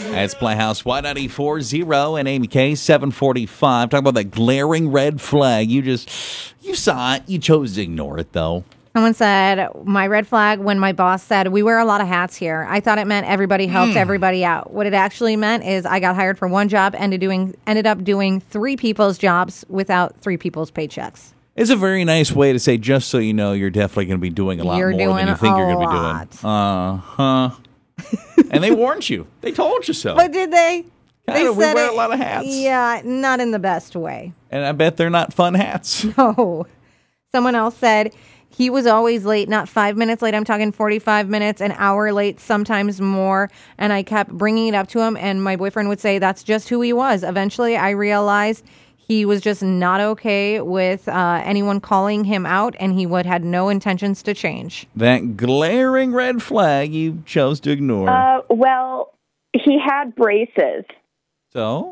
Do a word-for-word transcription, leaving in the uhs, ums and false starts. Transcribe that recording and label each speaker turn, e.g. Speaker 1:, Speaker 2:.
Speaker 1: That's Playhouse Y ninety-four point oh and Amy K seven forty-five. Talking about that glaring red flag. You just, you saw it. You chose to ignore it, though.
Speaker 2: Someone said, my red flag when my boss said, we wear a lot of hats here. I thought it meant everybody helps mm. everybody out. What it actually meant is I got hired for one job, ended, doing, ended up doing three people's jobs without three people's paychecks.
Speaker 1: It's a very nice way to say, just so you know, you're definitely going to be doing a lot
Speaker 2: you're
Speaker 1: more than you think you're going to be
Speaker 2: lot.
Speaker 1: doing. Uh-huh. And they warned you. They told you so.
Speaker 2: But did they?
Speaker 1: Kinda,
Speaker 2: they
Speaker 1: we
Speaker 2: said
Speaker 1: wear
Speaker 2: it,
Speaker 1: a lot of hats.
Speaker 2: Yeah, not in the best way.
Speaker 1: And I bet they're not fun hats.
Speaker 2: No. Someone else said, he was always late, not five minutes late. I'm talking forty-five minutes, an hour late, sometimes more. And I kept bringing it up to him, and my boyfriend would say that's just who he was. Eventually, I realized he was just not okay with uh, anyone calling him out, and he would had no intentions to change.
Speaker 1: That glaring red flag you chose to ignore.
Speaker 3: Uh, well, he had braces.
Speaker 1: So?